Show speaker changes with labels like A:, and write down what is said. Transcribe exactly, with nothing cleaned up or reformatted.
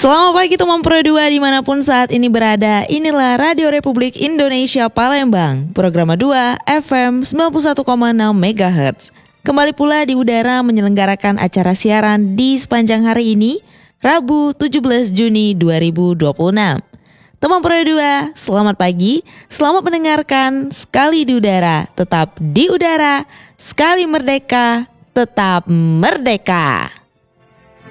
A: Selamat pagi teman Pro dua dimanapun saat ini berada. Inilah Radio Republik Indonesia Palembang, Program dua F M sembilan puluh satu koma enam megahertz. Kembali pula di udara menyelenggarakan acara siaran di sepanjang hari ini, Rabu tujuh belas Juni dua ribu dua puluh enam. Teman Pro dua, selamat pagi, selamat mendengarkan. Sekali di udara, tetap di udara. Sekali merdeka, tetap merdeka.